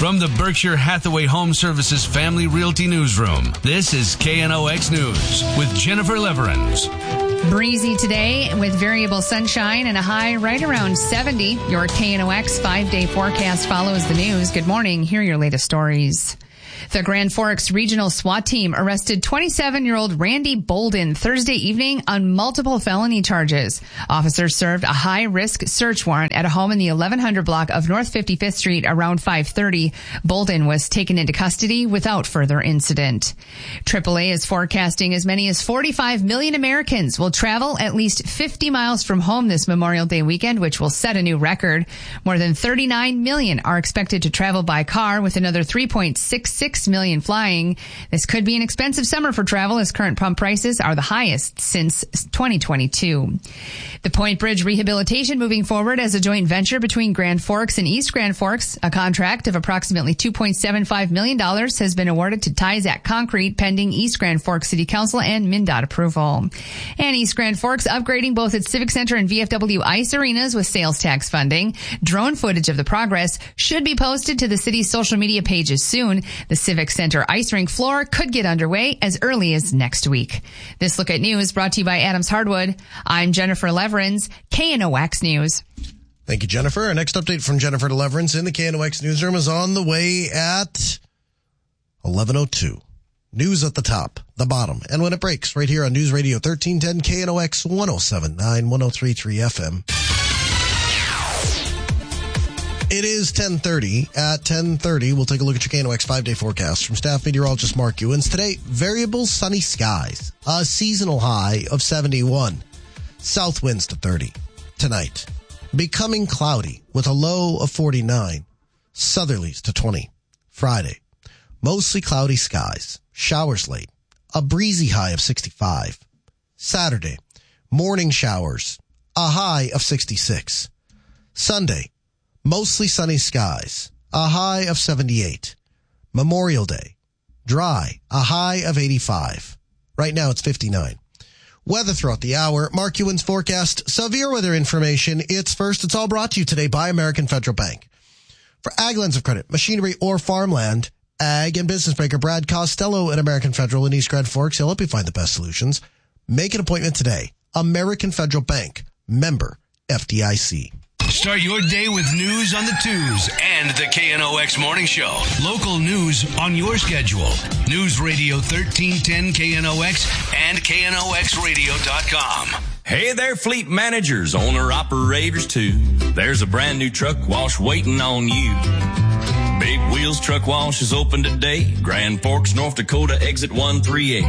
From the Berkshire Hathaway Home Services Family Realty Newsroom, this is KNOX News with Jennifer Leverins. Breezy today with variable sunshine and a high right around 70. Your KNOX 5-day forecast follows the news. Good morning. Here are your latest stories. The Grand Forks Regional SWAT team arrested 27-year-old Randy Bolden Thursday evening on multiple felony charges. Officers served a high-risk search warrant at a home in the 1100 block of North 55th Street around 5:30. Bolden was taken into custody without further incident. AAA is forecasting as many as 45 million Americans will travel at least 50 miles from home this Memorial Day weekend, which will set a new record. More than 39 million are expected to travel by car, with another 3.66 million flying. This could be an expensive summer for travel, as current pump prices are the highest since 2022. The Point Bridge rehabilitation moving forward as a joint venture between Grand Forks and East Grand Forks. A contract of approximately $2.75 million has been awarded to Tyzac Concrete, pending East Grand Forks City Council and MnDOT approval. And East Grand Forks upgrading both its Civic Center and VFW Ice arenas with sales tax funding. Drone footage of the progress should be posted to the city's social media pages soon. The Civic Center ice rink floor could get underway as early as next week. This Look at News brought to you by Adams Hardwood. I'm Jennifer Leverins, KNOX News. Thank you, Jennifer. Our next update from Jennifer Leverins in the KNOX newsroom is on the way at 11:02. News at the top, the bottom, and when it breaks, right here on News Radio 1310 KNOX 107.9, 103.3 FM. It is 10:30. At 10:30, we'll take a look at your KNOX 5-day forecast from staff meteorologist Mark Ewens. Today, variable sunny skies, a seasonal high of 71, south winds to 30. Tonight, becoming cloudy with a low of 49, southerlies to 20. Friday, mostly cloudy skies, showers late, a breezy high of 65. Saturday, morning showers, a high of 66. Sunday, mostly sunny skies, a high of 78. Memorial Day, dry, a high of 85. Right now it's 59. Weather throughout the hour. Mark Ewens forecast severe weather information. It's all brought to you today by American Federal Bank. For ag lines of credit, machinery, or farmland, ag and business banker Brad Costello at American Federal in East Grand Forks. He'll help you find the best solutions. Make an appointment today. American Federal Bank, member FDIC. Start your day with news on the twos and the KNOX Morning Show. Local news on your schedule. News Radio 1310 KNOX and KNOXradio.com. Hey there, fleet managers, owner-operators too. There's a brand new truck wash waiting on you. Big Wheels Truck Wash is open today. Grand Forks, North Dakota, exit 138.